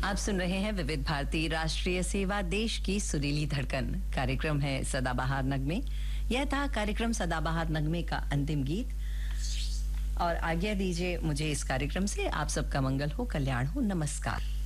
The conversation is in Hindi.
आप सुन रहे हैं विविध भारती राष्ट्रीय सेवा, देश की सुरीली धड़कन। कार्यक्रम है सदाबहार नगमे। यह था कार्यक्रम सदाबहार नगमे का अंतिम गीत। और आज्ञा दीजिए मुझे इस कार्यक्रम से। आप सबका मंगल हो, कल्याण हो, नमस्कार।